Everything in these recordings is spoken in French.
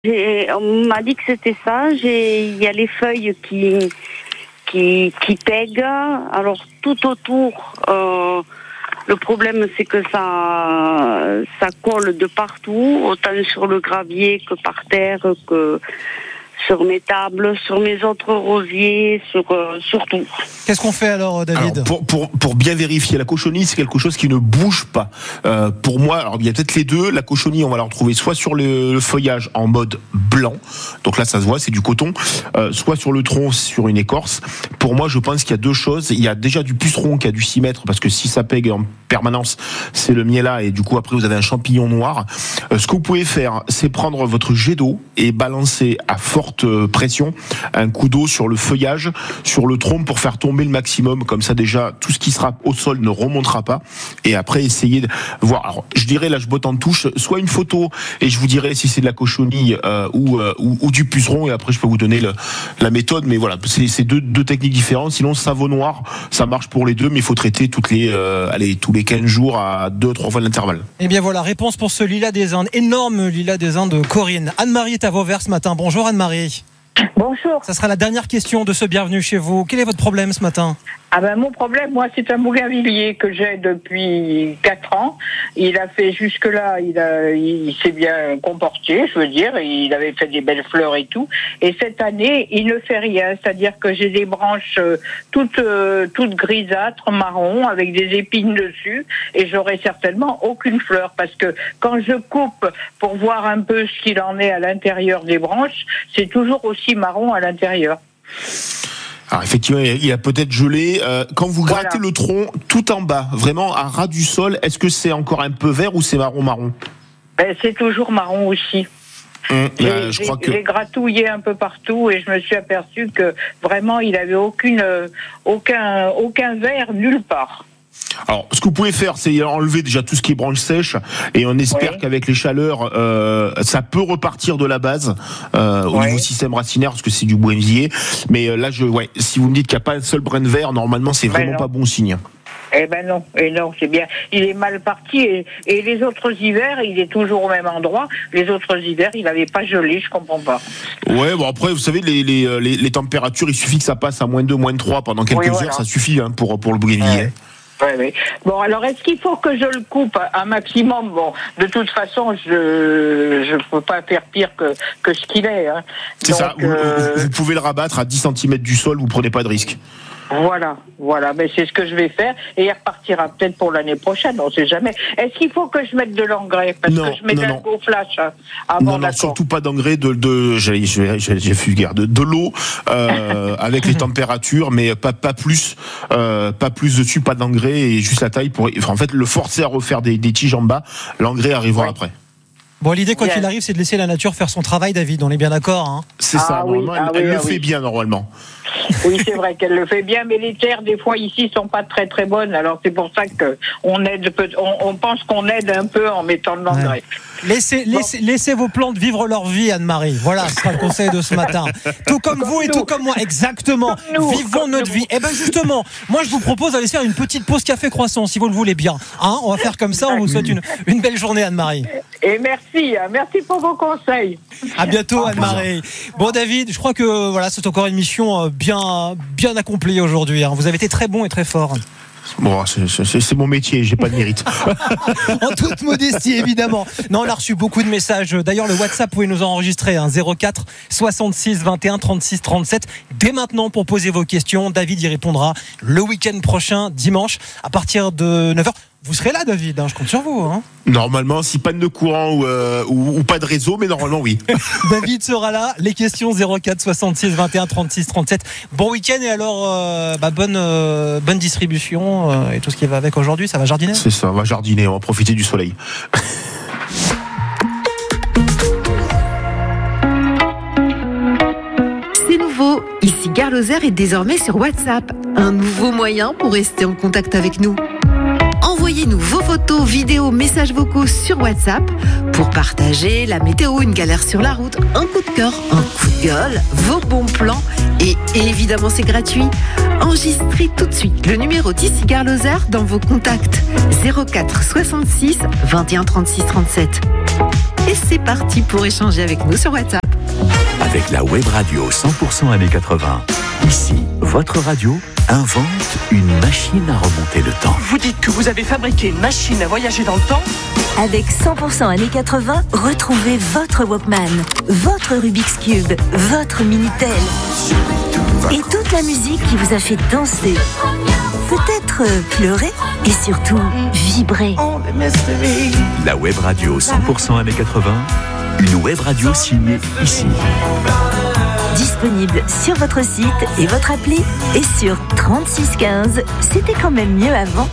On m'a dit que c'était ça. Il y a les feuilles qui pèguent. Alors tout autour, le problème c'est que ça colle de partout, autant sur le gravier que par terre, que sur mes tables, sur mes autres rosiers, sur tout. Qu'est-ce qu'on fait alors, David ? Alors, pour bien vérifier, la cochonnerie, c'est quelque chose qui ne bouge pas. Pour moi, alors il y a peut-être les deux. La cochonnerie, on va la retrouver soit sur le feuillage en mode blanc, donc là ça se voit, c'est du coton, soit sur le tronc, sur une écorce. Pour moi, je pense qu'il y a deux choses. Il y a déjà du puceron qui a dû s'y mettre, parce que si ça pègue en permanence, c'est le miella, et du coup après vous avez un champignon noir. Ce que vous pouvez faire, c'est prendre votre jet d'eau et balancer à forte pression un coup d'eau sur le feuillage, sur le tronc, pour faire tomber le maximum. Comme ça, déjà, tout ce qui sera au sol ne remontera pas. Et après, essayez de voir. Alors, je dirais, là, je botte en touche, soit une photo, et je vous dirai si c'est de la cochonnerie ou du puceron, et après, je peux vous donner la méthode. Mais voilà, c'est deux techniques différentes. Sinon, savon noir, ça marche pour les deux, mais il faut traiter tous les 15 jours à 2-3 fois d'intervalle. Eh bien voilà, réponse pour ce lilas des Indes, énorme lilas des Indes de Corinne. Anne-Marie est à Vauvert ce matin. Bonjour Anne-Marie. Bonjour. Ça sera la dernière question de ce Bienvenue chez vous. Quel est votre problème ce matin ? Mon problème, moi, c'est un bougainvillier que j'ai depuis 4 ans. Il a fait jusque-là, il s'est bien comporté, je veux dire. Il avait fait des belles fleurs et tout. Et cette année, il ne fait rien. C'est-à-dire que j'ai des branches toutes grisâtres, marron, avec des épines dessus. Et j'aurai certainement aucune fleur. Parce que quand je coupe pour voir un peu ce qu'il en est à l'intérieur des branches, c'est toujours aussi marron à l'intérieur. Alors effectivement, il a peut-être gelé. Quand vous grattez le tronc tout en bas, vraiment à ras du sol, est-ce que c'est encore un peu vert ou c'est marron ? C'est toujours marron aussi. J'ai gratouillé un peu partout et je me suis aperçu que vraiment il avait aucun vert nulle part. Alors, ce que vous pouvez faire, c'est enlever déjà tout ce qui est branches sèches, et on espère qu'avec les chaleurs, ça peut repartir de la base au niveau système racinaire, parce que c'est du bougainvillier. Mais là, si vous me dites qu'il n'y a pas un seul brin de vert, normalement, c'est vraiment pas bon signe. Non, c'est bien. Il est mal parti et les autres hivers, il est toujours au même endroit. Les autres hivers, il n'avait pas gelé, je comprends pas. Ouais, bon après, vous savez, les températures, il suffit que ça passe à -2, -3 pendant quelques heures, ça suffit pour le bougainvillier. Oui. Bon, alors, est-ce qu'il faut que je le coupe un maximum ? Bon, de toute façon, je peux pas faire pire que ce qu'il est. Hein. C'est ça, vous pouvez le rabattre à 10 cm du sol, vous prenez pas de risque. Voilà, mais c'est ce que je vais faire et il repartira peut-être pour l'année prochaine, on sait jamais. Est-ce qu'il faut que je mette de l'engrais ? Parce que je mets d'un gros flash avant. Non, surtout pas d'engrais, de l'eau avec les températures, mais pas plus dessus, pas d'engrais et juste la taille en fait le forcer à refaire des tiges en bas. L'engrais arrivera après. Bon, l'idée, quoi qu'il arrive, c'est de laisser la nature faire son travail, David. On est bien d'accord, hein ? C'est ça, normalement, elle le fait bien, normalement. Oui, c'est vrai qu'elle le fait bien, mais les terres, des fois, ici, sont pas très, très bonnes. Alors, c'est pour ça on pense qu'on aide un peu en mettant de l'engrais. Laissez vos plantes vivre leur vie, Anne-Marie. Voilà, ce sera le conseil de ce matin. Tout comme vous et tout comme moi. Exactement. Vivons notre vie. Eh ben, justement, moi, je vous propose d'aller faire une petite pause café croissant, si vous le voulez bien. Hein, on va faire comme ça. On vous souhaite une belle journée, Anne-Marie. Et merci pour vos conseils. À bientôt, Anne-Marie. Bon, David, je crois que c'est encore une mission bien accomplie aujourd'hui. Hein. Vous avez été très bon et très fort. Bon, c'est mon métier, j'ai pas de mérite. En toute modestie, évidemment. Non, on a reçu beaucoup de messages. D'ailleurs, le WhatsApp, vous pouvez nous enregistrer, 04 66 21 36 37. Dès maintenant, pour poser vos questions, David y répondra le week-end prochain, dimanche, à partir de 9h. Vous serez là, David, je compte sur vous. Hein. Normalement, si panne de courant ou pas de réseau, mais normalement, oui. David sera là. Les questions 04 66 21 36 37. Bon week-end et alors, bonne distribution et tout ce qui va avec aujourd'hui. Ça va jardiner ? C'est ça, on va jardiner, on va profiter du soleil. C'est nouveau. Ici, Gare Lozère est désormais sur WhatsApp. Un nouveau moyen pour rester en contact avec nous. Envoyez-nous vos photos, vidéos, messages vocaux sur WhatsApp pour partager la météo, une galère sur la route, un coup de cœur, un coup de gueule, vos bons plans et évidemment c'est gratuit. Enregistrez tout de suite le numéro d'ici Gare Lozère dans vos contacts 04 66 21 36 37. Et c'est parti pour échanger avec nous sur WhatsApp. Avec la web radio 100% années 80. Ici, votre radio invente une machine à remonter le temps. Vous dites que vous avez fabriqué une machine à voyager dans le temps ? Avec 100% années 80, retrouvez votre Walkman, votre Rubik's Cube, votre Minitel. Et toute la musique qui vous a fait danser, peut-être pleurer et surtout vibrer. La web radio 100% années 80, une web radio signée ici. Disponible sur votre site et votre appli et sur 3615. C'était quand même mieux avant.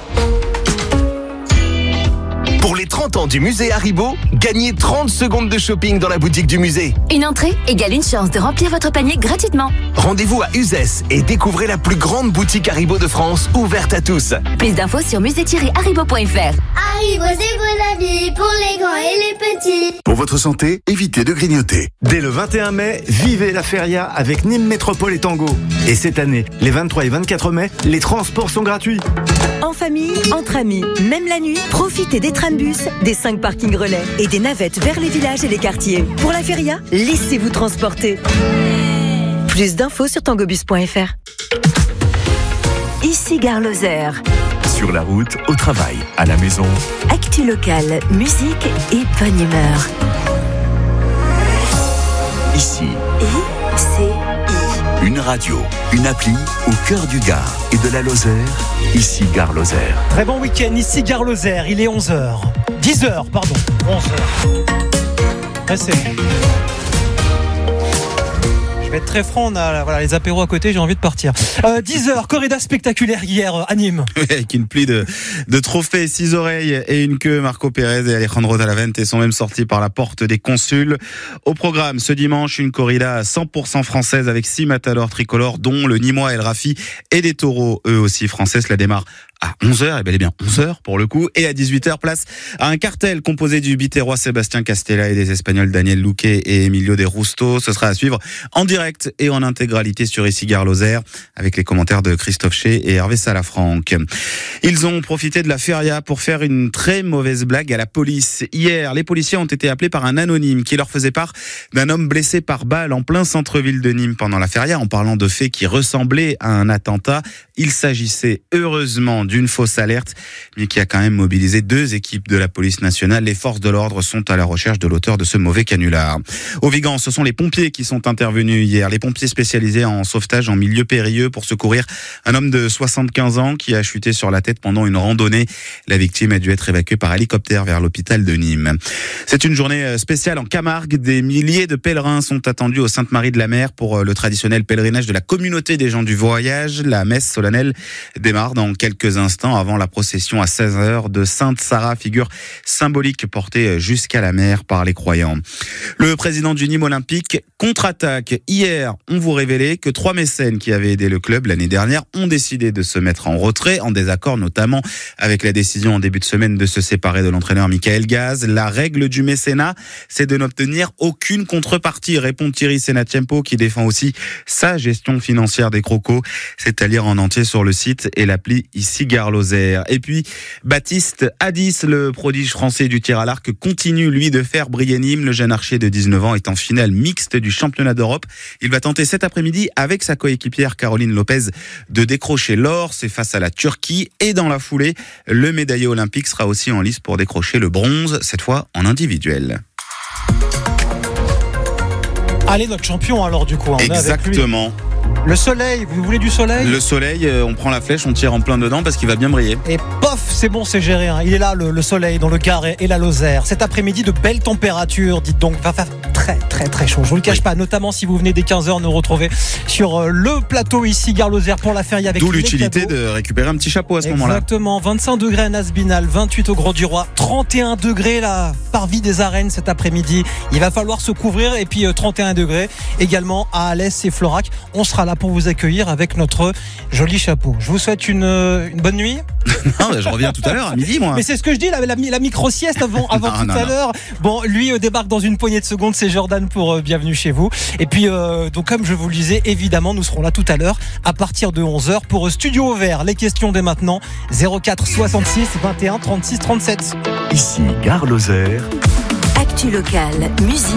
Pour les 30 ans du musée Haribo, gagnez 30 secondes de shopping dans la boutique du musée. Une entrée égale une chance de remplir votre panier gratuitement. Rendez-vous à Uzès et découvrez la plus grande boutique Haribo de France, ouverte à tous. Plus d'infos sur musée-haribo.fr. Haribo, c'est pour la vie, pour les grands et les petits. Pour votre santé, évitez de grignoter. Dès le 21 mai, vivez la feria avec Nîmes Métropole et Tango. Et cette année, les 23 et 24 mai, les transports sont gratuits. En famille, entre amis, même la nuit, profitez des trambus, des 5 parkings relais et des navettes vers les villages et les quartiers. Pour la feria, laissez-vous transporter. Plus d'infos sur tangobus.fr. Ici Gare Lozère. Sur la route, au travail, à la maison. Actu locale, musique et bonne humeur. Ici. ICI. Une radio, une appli au cœur du Gard et de la Lozère. Ici Gare Lozère. Très bon week-end, ici Gare Lozère. Il est 11h. 10h, pardon. 11h. C'est... Je vais être très franc, on a les apéros à côté, j'ai envie de partir. 10h, corrida spectaculaire hier à Nîmes. Oui, avec une pluie de trophées, 6 oreilles et une queue. Marco Pérez et Alejandro Talavente sont même sortis par la porte des consuls. Au programme, ce dimanche, une corrida 100% française avec 6 matadors tricolores, dont le Nîmois El Rafi et des taureaux, eux aussi français. Cela démarre à 11h, et bel et bien 11h pour le coup, et à 18h, place à un cartel composé du Biterrois Sébastien Castella et des Espagnols Daniel Luque et Emilio de Rusto. Ce sera à suivre en direct et en intégralité sur Ici Gare Lozère, avec les commentaires de Christophe Ché et Hervé Salafranc. Ils ont profité de la feria pour faire une très mauvaise blague à la police. Hier, les policiers ont été appelés par un anonyme qui leur faisait part d'un homme blessé par balle en plein centre-ville de Nîmes pendant la feria, en parlant de faits qui ressemblaient à un attentat. Il s'agissait heureusement d'une fausse alerte, mais qui a quand même mobilisé 2 équipes de la police nationale. Les forces de l'ordre sont à la recherche de l'auteur de ce mauvais canular. Au Vigan, ce sont les pompiers qui sont intervenus hier. Les pompiers spécialisés en sauvetage en milieu périlleux pour secourir un homme de 75 ans qui a chuté sur la tête pendant une randonnée. La victime a dû être évacuée par hélicoptère vers l'hôpital de Nîmes. C'est une journée spéciale en Camargue. Des milliers de pèlerins sont attendus au Sainte-Marie-de-la-Mer pour le traditionnel pèlerinage de la communauté des gens du voyage. La messe solennelle démarre dans quelques instants avant la procession à 16h de Sainte Sarah, figure symbolique portée jusqu'à la mer par les croyants. Le président du Nîmes Olympique contre-attaque. Hier, on vous révélait que 3 mécènes qui avaient aidé le club l'année dernière ont décidé de se mettre en retrait, en désaccord notamment avec la décision en début de semaine de se séparer de l'entraîneur Michael Gaz. La règle du mécénat, c'est de n'obtenir aucune contrepartie, répond Thierry Senatiempo, qui défend aussi sa gestion financière des crocos. C'est à lire en entier sur le site et l'appli Ici Gare Lozère. Et puis, Baptiste Hadis, le prodige français du tir à l'arc, continue, lui, de faire briller Nîmes. Le jeune archer de 19 ans est en finale mixte du championnat d'Europe. Il va tenter cet après-midi, avec sa coéquipière Caroline Lopez, de décrocher l'or. C'est face à la Turquie. Et dans la foulée, le médaillé olympique sera aussi en lice pour décrocher le bronze, cette fois en individuel. Allez, notre champion alors du coup. Exactement. Le soleil, vous voulez du soleil ? Le soleil, on prend la flèche, on tire en plein dedans parce qu'il va bien briller. Et pof, c'est bon, c'est géré. Il est là, le soleil, dans le Gard et la Lozère. Cet après-midi, de belles températures, dites donc. Va faire très, très, très chaud. Je vous le cache pas, notamment si vous venez dès 15h nous retrouver sur le plateau ici, Gare Lozère, pour la feria avec d'où l'utilité de récupérer un petit chapeau à ce moment-là. Exactement. 25 degrés à Nasbinal, 28 au Grand du Roi, 31 degrés là, parvis des arènes cet après-midi. Il va falloir se couvrir. Et puis 31 degrés également à Alès et Florac. On sera là pour vous accueillir avec notre joli chapeau. Je vous souhaite une bonne nuit. Non, je reviens tout à l'heure à midi, moi. Mais c'est ce que je dis, la micro-sieste avant tout à l'heure. Bon, lui débarque dans une poignée de secondes, c'est Jordan pour Bienvenue chez vous. Et puis, donc comme je vous le disais, évidemment, nous serons là tout à l'heure à partir de 11h pour Studio Vert. Les questions dès maintenant, 04 66 21 36 37. Ici, Gare Lozère, Actu locale, musique.